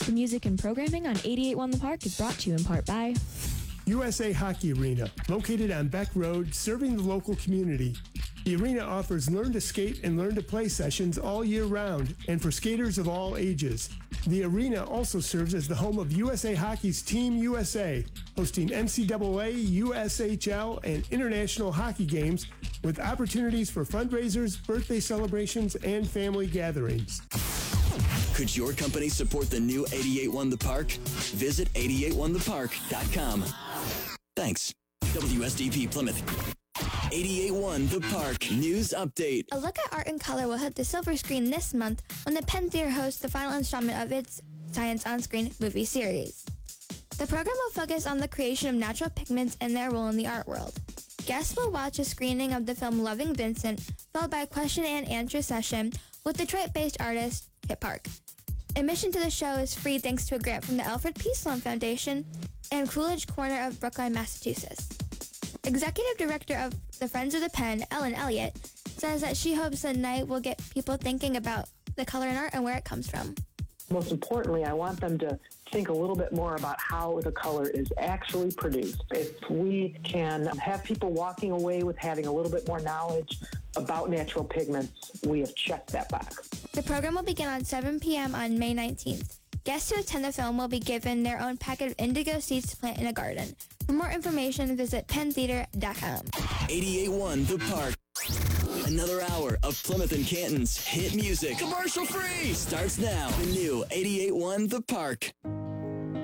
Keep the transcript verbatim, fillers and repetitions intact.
The music and programming on eighty-eight point one The Park is brought to you in part by U S A Hockey Arena, located on Beck Road, serving the local community. The arena offers learn to skate and learn to play sessions all year round and for skaters of all ages. The arena also serves as the home of U S A Hockey's Team U S A, hosting N C double A, U S H L, and international hockey games with opportunities for fundraisers, birthday celebrations, and family gatherings. Could your company support the new eighty-eight point one The Park? Visit eighty-eight one the park dot com. Thanks. W S D P Plymouth. eighty-eight point one The Park News Update. A look at art and color will hit the silver screen this month when the Penn Theater hosts the final installment of its Science on Screen movie series. The program will focus on the creation of natural pigments and their role in the art world. Guests will watch a screening of the film Loving Vincent, followed by a question and answer session with Detroit-based artist Kit Park. Admission to the show is free thanks to a grant from the Alfred P. Sloan Foundation and Coolidge Corner of Brookline, Massachusetts. Executive Director of the Friends of the Pen, Ellen Elliott, says that she hopes the night will get people thinking about the color in art and where it comes from. Most importantly, I want them to think a little bit more about how the color is actually produced. If we can have people walking away with having a little bit more knowledge about natural pigments, we have checked that box. The program will begin on seven p.m. on May nineteenth. Guests who attend the film will be given their own packet of indigo seeds to plant in a garden. For more information, visit penn theater dot com. eighty-eight point one The Park. Another hour of Plymouth and Canton's hit music. Commercial free. Starts now. The new eighty-eight point one The Park.